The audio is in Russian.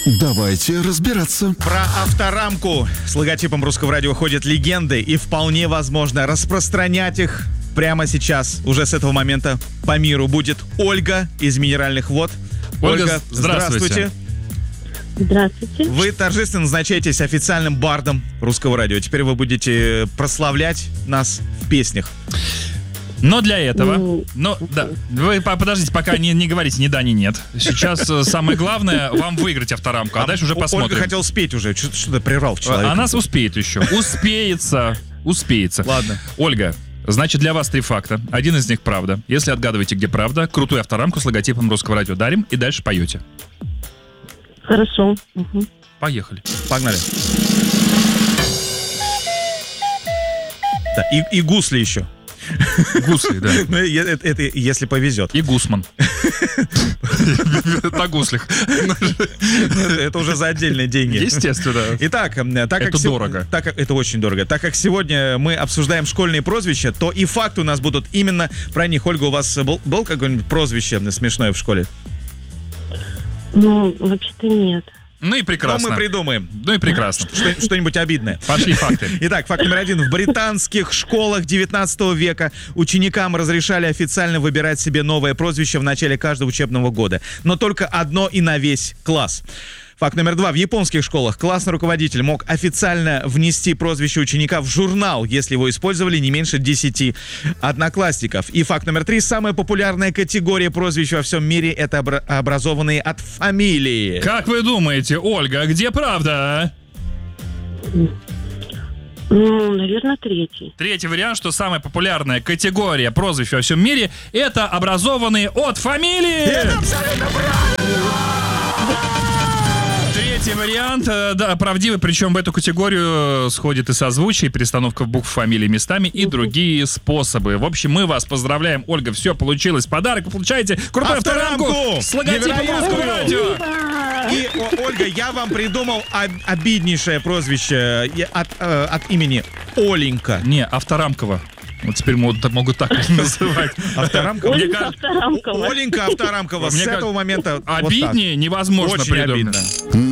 Давайте разбираться. Про авторамку с логотипом Русского радио ходят легенды, и вполне возможно распространять их прямо сейчас, уже с этого момента по миру. Будет Ольга из «Минеральных вод». Ольга, здравствуйте. Здравствуйте. Вы торжественно назначаетесь официальным бардом Русского радио. Теперь вы будете прославлять нас в песнях. Но для этого... Вы подождите, пока не говорите ни да, ни нет. Сейчас самое главное вам выиграть авторамку, а дальше уже посмотрим. Ольга хотела спеть уже, что ты прервал человека. Она успеет еще. Успеется. Ладно. Ольга, значит, для вас 3 факта. Один из них правда. Если отгадываете, где правда, крутую авторамку с логотипом Русского радио дарим и дальше поете. Хорошо. Угу. Поехали. Погнали. Да, и гусли еще. Гусли, да. Ну, это если повезет. И гусман. На гуслях. Это уже за отдельные деньги. Естественно. Итак, это дорого. Это очень дорого. Так как сегодня мы обсуждаем школьные прозвища, то и факты у нас будут именно про них. Ольга, у вас был какое-нибудь прозвище смешное в школе? Ну, вообще-то нет. Ну и прекрасно. Но мы придумаем. Ну и прекрасно. Что-нибудь обидное. Пошли факты. Итак, факт номер 1. В британских школах 19 века ученикам разрешали официально выбирать себе новое прозвище в начале каждого учебного года. Но только одно и на весь класс. Факт номер 2. В японских школах классный руководитель мог официально внести прозвище ученика в журнал, если его использовали не меньше 10 одноклассников. И факт номер 3. Самая популярная категория прозвищ во всем мире — это образованные от фамилии. Как вы думаете, Ольга, где правда? Ну, наверное, 3. 3-й вариант, что самая популярная категория прозвищ во всем мире — это образованные от фамилии. Это абсолютно правильно! 3-й вариант, да, правдивый, причем в эту категорию сходит и созвучие, перестановка букв фамилий местами и другие способы. В общем, мы вас поздравляем, Ольга, все получилось. Подарок вы получаете крутую авторамку с логотипом Русского радио. И, Ольга, я вам придумал обиднейшее прозвище от имени Оленька. Не, авторамкова. Вот теперь могут так называть. Авторамка? Оленька Авторамкова. Оленька Авторамкова. С этого момента обиднее невозможно очень придумать. обидно.